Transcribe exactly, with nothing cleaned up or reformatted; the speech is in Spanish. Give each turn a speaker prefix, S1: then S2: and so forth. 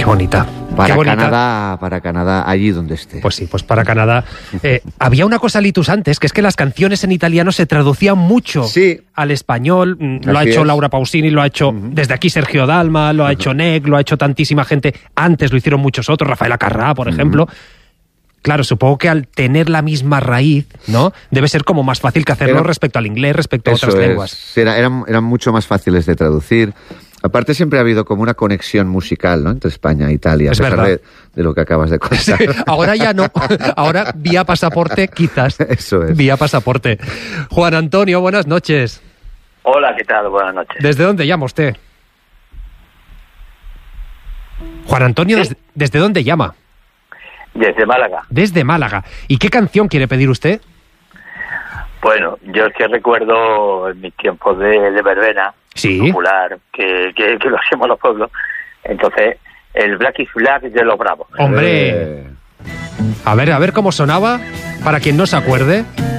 S1: bonita.
S2: Para
S1: Qué bonita.
S2: Canadá, para Canadá, allí donde esté.
S1: Pues sí, pues para Canadá. Eh, había una cosa, Litus, antes, que es que las canciones en italiano se traducían mucho
S2: sí.
S1: al español. Lo
S2: Así
S1: ha hecho
S2: es.
S1: Laura Pausini, lo ha hecho uh-huh. desde aquí Sergio Dalma, lo ha uh-huh. hecho Nec, lo ha hecho tantísima gente. Antes lo hicieron muchos otros, Rafaela Carrà, por uh-huh. ejemplo. Claro, supongo que al tener la misma raíz, ¿no? Debe ser como más fácil que hacerlo era, respecto al inglés, respecto a otras
S2: es.
S1: lenguas.
S2: Era, eran, eran mucho más fáciles de traducir. Aparte siempre ha habido como una conexión musical, ¿no? Entre España e Italia,
S1: es
S2: a pesar
S1: verdad.
S2: de, de lo que acabas de contar.
S1: Sí, ahora ya no. Ahora vía pasaporte, quizás.
S2: Eso es.
S1: Vía pasaporte. Juan Antonio, buenas noches.
S3: Hola, ¿qué tal? Buenas noches.
S1: ¿Desde dónde llama usted? Juan Antonio, ¿Sí? ¿desde, ¿desde dónde llama?
S3: Desde Málaga.
S1: Desde Málaga. ¿Y qué canción quiere pedir usted?
S3: Bueno, yo es que recuerdo en mis tiempos de, de verbena
S1: ¿Sí?
S3: popular, que, que, que lo hacemos los pueblos. Entonces, el Black is Black de los Bravos.
S1: ¡Hombre! Eh. A ver, a ver cómo sonaba, para quien no se acuerde.